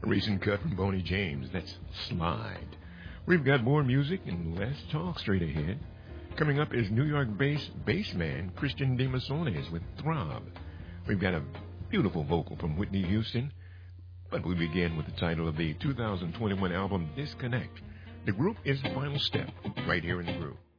A recent cut from Boney James. That's Slide. We've got more music and less talk straight ahead. Coming up is New York-based bassman Christian De Masones with Throb. We've got a beautiful vocal from Whitney Houston, but we begin with the title of the 2021 album Disconnect. The group is Final Step, right here in the Groove.